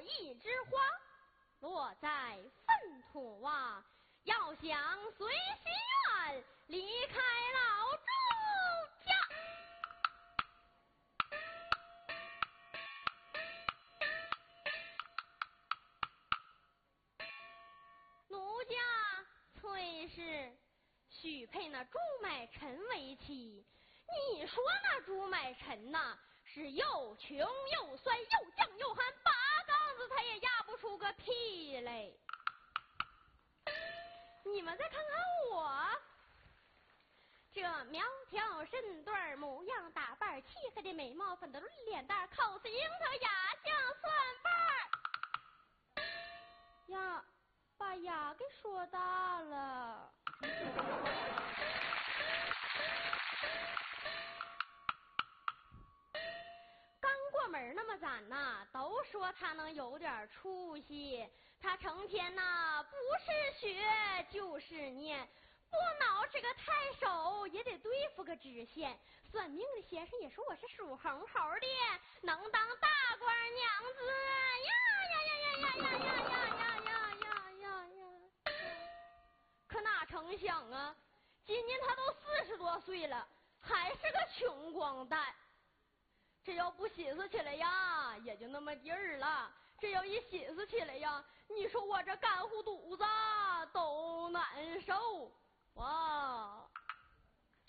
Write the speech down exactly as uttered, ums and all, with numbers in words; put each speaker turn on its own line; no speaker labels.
一枝花，落在粪土啊，要想随心愿离开老朱家。奴家崔氏许配那朱买臣为妻，你说那朱买臣呐，是又穷又酸又犟又憨，八竿子他也压不出个屁来。你们再看看我，这苗条身段，模样打扮，漆黑的眉毛，粉的脸蛋，口是樱桃，牙像蒜瓣呀，把牙给说大了。刚过门那么咱呐，都说他能有点出息，他成天呐不是学就是念，不挠这个太守也得对付个知县，算命的先生也说我是属猴猴的，能当大官娘子呀呀呀呀呀呀呀呀呀呀呀呀！可哪成想啊，今年他都四十多岁了，还是个穷光蛋。这要不寻思起来呀，也就那么地儿了。这要一寻思起来呀，你说我这干糊肚子都难受哇！